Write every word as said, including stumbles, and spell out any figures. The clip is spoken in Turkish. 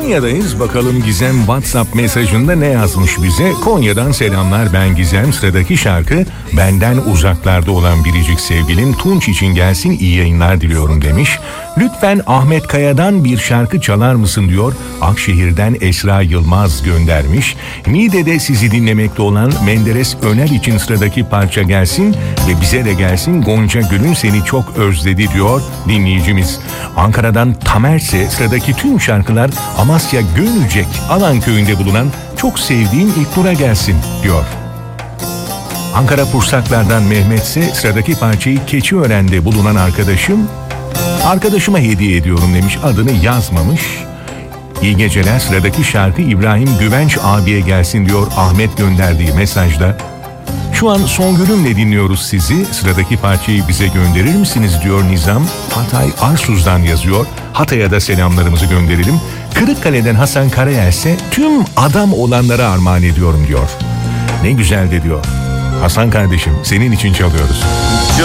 Konya'dayız. Bakalım Gizem WhatsApp mesajında ne yazmış bize? Konya'dan selamlar, ben Gizem. Sıradaki şarkı benden uzaklarda olan biricik sevgilim Tunç için gelsin, iyi yayınlar diliyorum demiş. Lütfen Ahmet Kaya'dan bir şarkı çalar mısın diyor. Akşehir'den Esra Yılmaz göndermiş. Niğde'de sizi dinlemekte olan Menderes Öner için sıradaki parça gelsin ve bize de gelsin. Gonca Gül'ün Seni Çok Özledi diyor dinleyicimiz. Ankara'dan Tamerse sıradaki tüm şarkılar Amasya Gönücek Alan köyünde bulunan çok sevdiğim İlknur'a gelsin diyor. Ankara Pursaklar'dan Mehmet ise sıradaki parçayı Keçiören'de bulunan arkadaşım arkadaşıma hediye ediyorum demiş, adını yazmamış. İyi geceler, sıradaki şarkı İbrahim Güvenç abiye gelsin diyor Ahmet gönderdiği mesajda. Şu an Songül'ümle dinliyoruz sizi. Sıradaki parçayı bize gönderir misiniz diyor Nizam. Hatay Arsuz'dan yazıyor. Hatay'a da selamlarımızı gönderelim. Kırıkkale'den Hasan Karayel ise tüm adam olanlara armağan ediyorum diyor. Ne güzel de diyor. Hasan kardeşim, senin için çalıyoruz.